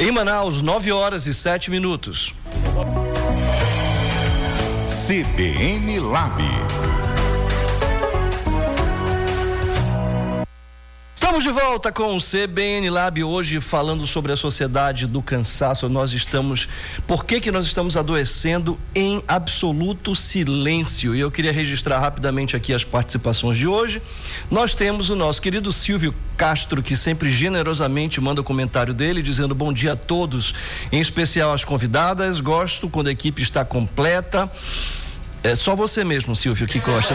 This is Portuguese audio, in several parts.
Em Manaus, 9h07. CBN Lab. Estamos de volta com o CBN Lab, hoje falando sobre a sociedade do cansaço. Por que nós estamos adoecendo em absoluto silêncio? E eu queria registrar rapidamente aqui as participações de hoje. Nós temos o nosso querido Silvio Castro, que sempre generosamente manda o comentário dele, dizendo bom dia a todos, em especial às convidadas. Gosto quando a equipe está completa. É só você mesmo, Silvio, que gosta.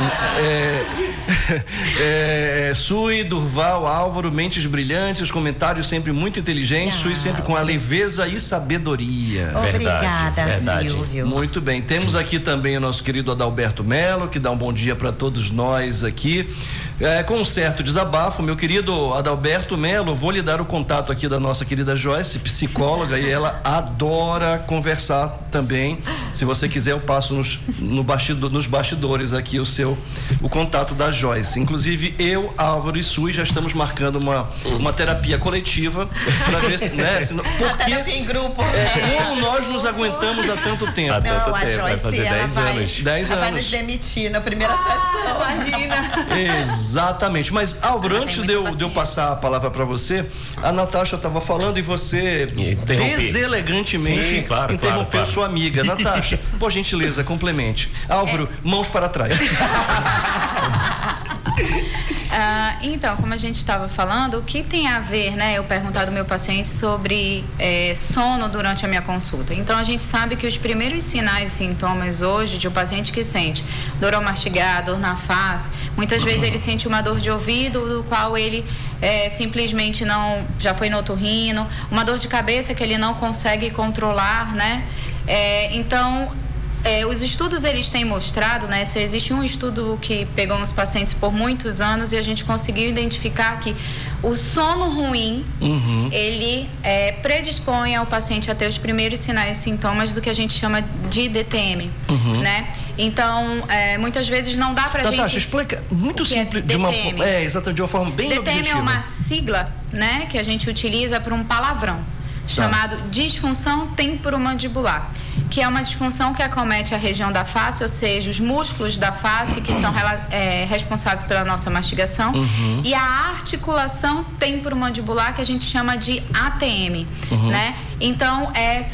Sui, Durval, Álvaro, mentes brilhantes, comentários sempre muito inteligentes, Sui sempre com a leveza e sabedoria. Obrigada, Silvio. Muito bem, temos aqui também o nosso querido Adalberto Melo, que dá um bom dia para todos nós aqui. Com um certo desabafo, meu querido Adalberto Melo, vou lhe dar o contato aqui da nossa querida Joyce, psicóloga, e ela adora conversar também. Se você quiser, eu passo nos bastidores aqui o contato da Joyce. Inclusive eu, Álvaro e Sui já estamos marcando uma terapia coletiva para ver se, né, porque terapia em grupo. Como nós nos aguentamos há tanto tempo. A Joyce, vai fazer 10 anos. 10 anos. Vai nos demitir na primeira sessão. Imagina. Exatamente. Mas Álvaro, antes de eu passar a palavra para você, a Natasha estava falando e você deselegantemente interrompeu sua amiga. Natasha, por gentileza, complemente. Álvaro, mãos para trás. Então, como a gente estava falando, o que tem a ver, né? Eu perguntar do meu paciente sobre sono durante a minha consulta. Então, a gente sabe que os primeiros sinais e sintomas hoje de um paciente que sente dor ao mastigar, dor na face, muitas vezes ele sente uma dor de ouvido, do qual ele simplesmente já foi no otorrino, uma dor de cabeça que ele não consegue controlar, né? Os estudos eles têm mostrado, né? Se existe um estudo que pegou uns pacientes por muitos anos e a gente conseguiu identificar que o sono ruim, ele predispõe ao paciente a ter os primeiros sinais e sintomas do que a gente chama de DTM, né? Então, muitas vezes não dá pra gente... Natasha, explica muito simples, exatamente, de uma forma bem DTM objetiva. é uma sigla, né? Que a gente utiliza para um palavrão chamado disfunção temporomandibular, que é uma disfunção que acomete a região da face, ou seja, os músculos da face que são responsáveis pela nossa mastigação, e a articulação temporomandibular, que a gente chama de ATM, né? Então,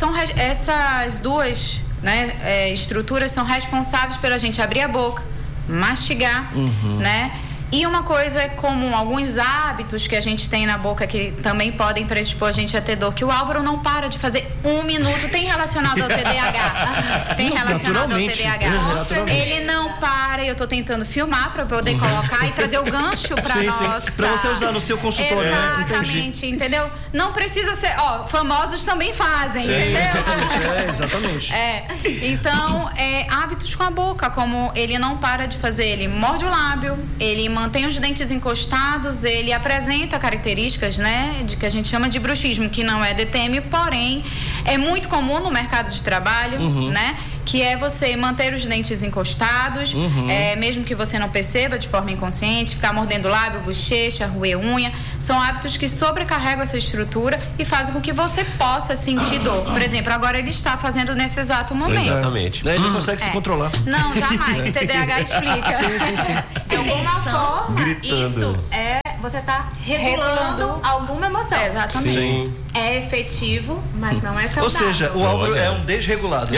essas duas, né, estruturas são responsáveis pela gente abrir a boca, mastigar, né? E uma coisa comum, alguns hábitos que a gente tem na boca que também podem predispor a gente a ter dor, que o Álvaro não para de fazer 1 minuto, tem relacionado ao TDAH. Tem relacionado ao TDAH. Ele não para, e eu tô tentando filmar para poder colocar e trazer o gancho para nossa... Para você usar no seu consultório. Exatamente, entendeu? Não precisa ser... famosos também fazem, entendeu? Exatamente. Então, hábitos com a boca, como ele não para de fazer, ele morde o lábio, ele mantém os dentes encostados, ele apresenta características, né, de que a gente chama de bruxismo, que não é DTM, porém é muito comum no mercado de trabalho, né, que é você manter os dentes encostados, mesmo que você não perceba de forma inconsciente, ficar mordendo lábio, bochecha, roer unha, são hábitos que sobrecarregam essa estrutura e fazem com que você possa sentir dor. Por exemplo, agora ele está fazendo nesse exato momento. Exatamente. Ele não consegue se controlar. Não, jamais. TDAH explica. Sim. De alguma forma, isso você está regulando alguma emoção. Exatamente. Sim. É efetivo, mas não é saudável. Ou seja, o Álvaro é um desregulado.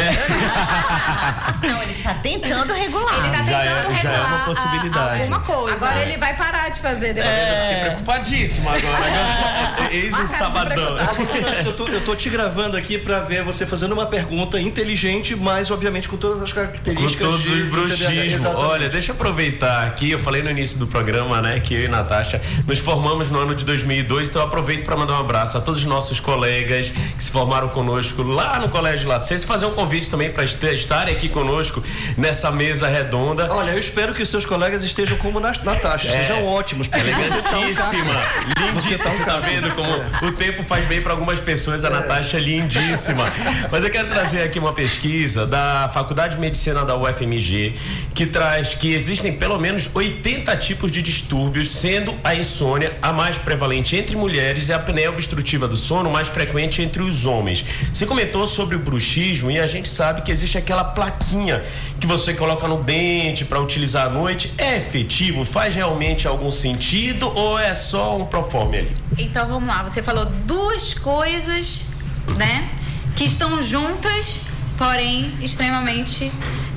Não, ele está tentando regular. Ele está tentando regular já é uma possibilidade. Alguma coisa. Agora ele vai parar de fazer depois. Fiquei preocupadíssimo agora. Eis o sabadão. Eu tô te gravando aqui pra ver você fazendo uma pergunta inteligente, mas obviamente com todas as características. Com todos os bruxismos. Olha, deixa eu aproveitar aqui, eu falei no início do programa, né, que eu e Natasha nos formamos no ano de 2002, então eu aproveito para mandar um abraço a todos os nossos colegas que se formaram conosco lá no Colégio Lato Senso, fazer um convite também para estarem aqui conosco nessa mesa redonda. Olha, eu espero que os seus colegas estejam como Natasha, sejam ótimos. Elegantíssima, lindíssima. Você tá vendo como como o tempo faz bem para algumas pessoas. A Natasha é lindíssima. Mas eu quero trazer aqui uma pesquisa da Faculdade de Medicina da UFMG, que traz que existem pelo menos 80 tipos de distúrbios, sendo a insônia a mais prevalente entre mulheres e a apneia obstrutiva do sono mais frequente entre os homens. Você comentou sobre o bruxismo e a gente sabe que existe aquela plaquinha que você coloca no dente para utilizar à noite. É efetivo? Faz realmente algum sentido ou é só um proforme ali? Então vamos lá, você falou duas coisas, né, que estão juntas, porém extremamente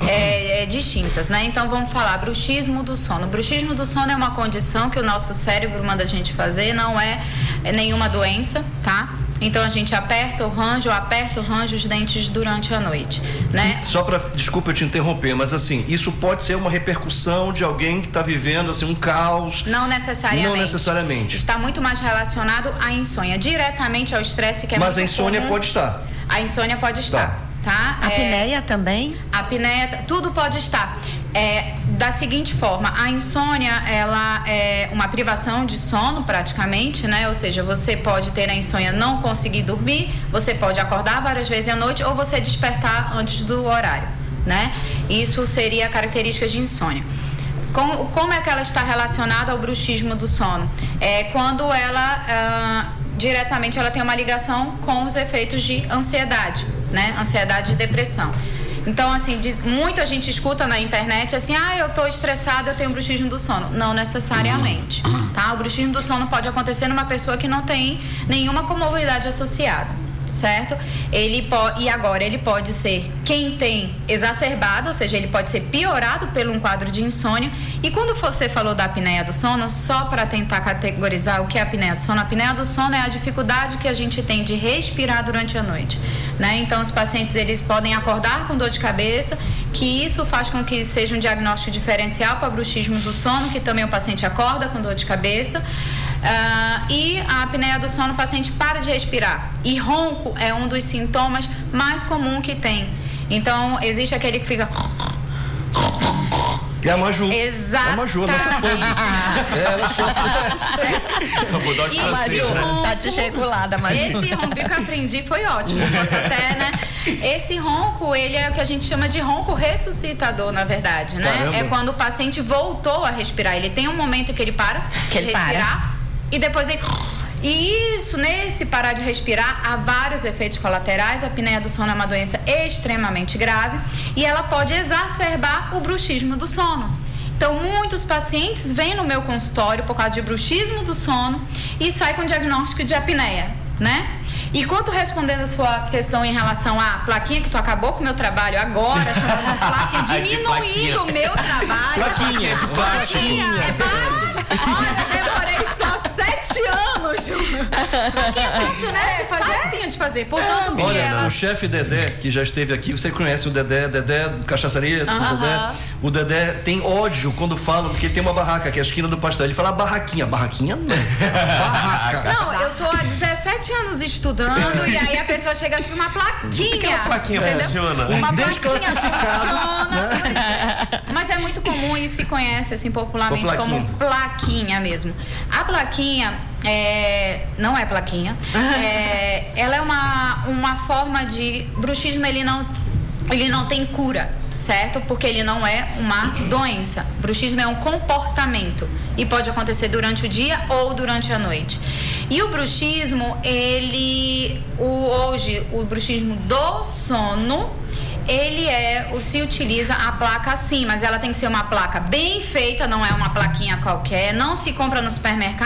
distintas, né? Então vamos falar bruxismo do sono. Bruxismo do sono é uma condição que o nosso cérebro manda a gente fazer, não é nenhuma doença, tá? Então a gente aperta ou range os dentes durante a noite, né? Só para, desculpa eu te interromper, mas assim, isso pode ser uma repercussão de alguém que está vivendo assim um caos? Não necessariamente. Não necessariamente. Está muito mais relacionado à insônia, diretamente ao estresse que é mas muito a insônia comum. pode estar. A insônia pode estar, tá? A apneia também? A apneia, tudo pode estar. Da seguinte forma, a insônia, ela é uma privação de sono praticamente, né? Ou seja, você pode ter a insônia, não conseguir dormir, você pode acordar várias vezes à noite ou você despertar antes do horário, né? Isso seria características de insônia. Como é que ela está relacionada ao bruxismo do sono? Quando ela diretamente ela tem uma ligação com os efeitos de ansiedade, né? Ansiedade e depressão. Então, assim, muita gente escuta na internet assim, eu tô estressada, eu tenho bruxismo do sono. Não necessariamente, tá? O bruxismo do sono pode acontecer numa pessoa que não tem nenhuma comorbidade associada, certo? Ele pode ser quem tem exacerbado, ou seja, ele pode ser piorado por um quadro de insônia. E quando você falou da apneia do sono, só para tentar categorizar o que é a apneia do sono, a apneia do sono é a dificuldade que a gente tem de respirar durante a noite, né? Então, os pacientes, eles podem acordar com dor de cabeça, que isso faz com que seja um diagnóstico diferencial para bruxismo do sono, que também o paciente acorda com dor de cabeça. E a apneia do sono, o paciente para de respirar. E ronco é um dos sintomas mais comuns que tem. Então, existe aquele que fica... É a Maju. Exatamente. É a Maju, a nossa pub. Ela sofre. E Maju, tá desregulada, Maju. Esse ronco que eu aprendi foi ótimo. Fosse até, né? Esse ronco, ele é o que a gente chama de ronco ressuscitador, na verdade, né? Caramba. É quando o paciente voltou a respirar. Ele tem um momento que ele para de respirar e depois ele... E isso, nesse parar de respirar, há vários efeitos colaterais. A apneia do sono é uma doença extremamente grave e ela pode exacerbar o bruxismo do sono. Então, muitos pacientes vêm no meu consultório por causa de bruxismo do sono e saem com diagnóstico de apneia, né? E quanto respondendo a sua questão em relação à plaquinha, que tu acabou com o meu trabalho agora, chamando plaquinha, diminuindo o meu trabalho. Plaquinha de plástico. É plástico. Olha, demorei só 7 anos. Plaquinha é fácil, né? De fazer? Facinho de fazer. Portanto, olha, o chefe Dedé, que já esteve aqui, você conhece o Dedé Cachaçaria? Dedé. O Dedé tem ódio quando fala, porque tem uma barraca, que é a esquina do pastel. Ele fala barraquinha. Barraquinha não. Barraca. Não, eu tô há 17 anos estudando e aí a pessoa chega assim, uma plaquinha. Aquela plaquinha funciona. Uma desclassificado, funciona. Mas é muito comum e se conhece assim popularmente como plaquinha mesmo. A plaquinha não é plaquinha. Ela é uma forma de bruxismo. Ele não tem cura, certo? Porque ele não é uma doença. Bruxismo é um comportamento e pode acontecer durante o dia ou durante a noite. E o bruxismo, hoje, o bruxismo do sono, se utiliza a placa sim, mas ela tem que ser uma placa bem feita, não é uma plaquinha qualquer, não se compra no supermercado